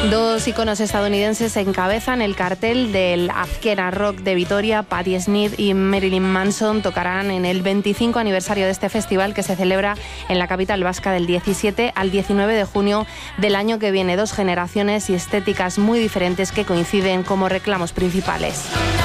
Dos iconos estadounidenses encabezan el cartel del Azkena Rock de Vitoria. Patti Smith y Marilyn Manson tocarán en el 25 aniversario de este festival que se celebra en la capital vasca del 17 al 19 de junio del año que viene. Dos generaciones y estéticas muy diferentes que coinciden como reclamos principales.